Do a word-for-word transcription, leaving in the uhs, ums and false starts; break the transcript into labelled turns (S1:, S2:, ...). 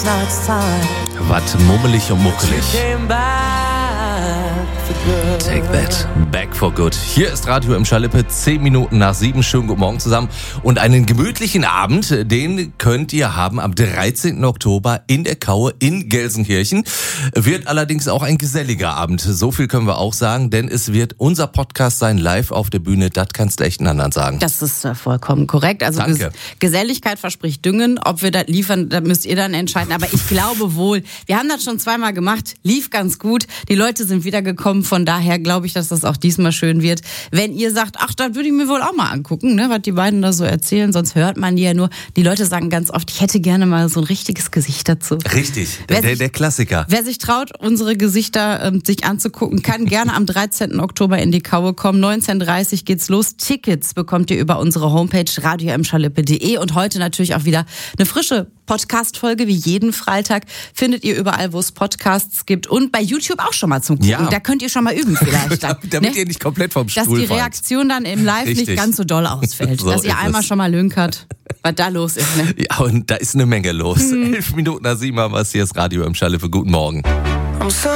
S1: Was mummelig und muckelig. Take that back for good. Hier ist Radio im Schalippe, zehn Minuten nach sieben. Schönen guten Morgen zusammen. Und einen gemütlichen Abend, den könnt ihr haben am dreizehnten Oktober in der Kaue in Gelsenkirchen. Wird allerdings auch ein geselliger Abend. So viel können wir auch sagen, denn es wird unser Podcast sein, live auf der Bühne. Das kannst du echt einen anderen sagen.
S2: Das ist äh, vollkommen korrekt. Also
S1: Danke.
S2: Ges- Geselligkeit verspricht Düngen. Ob wir das liefern, da müsst ihr dann entscheiden. Aber ich glaube wohl, wir haben das schon zweimal gemacht, lief ganz gut. Die Leute sind wiedergekommen. Von daher glaube ich, dass das auch diesmal schön wird. Wenn ihr sagt, ach, das würde ich mir wohl auch mal angucken, ne, was die beiden da so erzählen, sonst hört man die ja nur. Die Leute sagen ganz oft, ich hätte gerne mal so ein richtiges Gesicht dazu.
S1: Richtig, der, der, der Klassiker.
S2: Wer sich traut, unsere Gesichter ähm, sich anzugucken, kann gerne am dreizehnten Oktober in die Kaue kommen. neunzehn Uhr dreißig geht's los. Tickets bekommt ihr über unsere Homepage radio im schalippe punkt de und heute natürlich auch wieder eine frische Podcast-Folge wie jeden Freitag. Findet ihr überall, wo es Podcasts gibt und bei YouTube auch schon mal zum Gucken.
S1: Ja.
S2: Da könnt ihr schon mal üben vielleicht. Dann,
S1: Damit
S2: ne?
S1: ihr nicht komplett vom Stuhl
S2: Dass die
S1: fallt.
S2: Reaktion dann im Live
S1: Richtig.
S2: nicht ganz so doll ausfällt.
S1: So
S2: dass ihr
S1: ist
S2: einmal
S1: es.
S2: schon mal lünkert, was da los ist. Ne?
S1: Ja, und da ist eine Menge los. Elf Minuten nach sieben haben wir es. Hier ist Radio im Schalippe. Guten Morgen.